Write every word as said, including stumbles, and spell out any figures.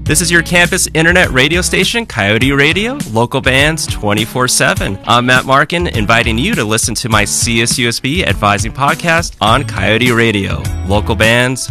This is your campus internet radio station, Coyote Radio, local bands twenty-four seven. I'm Matt Markin, inviting you to listen to my C S U S B Advising podcast on Coyote Radio, local bands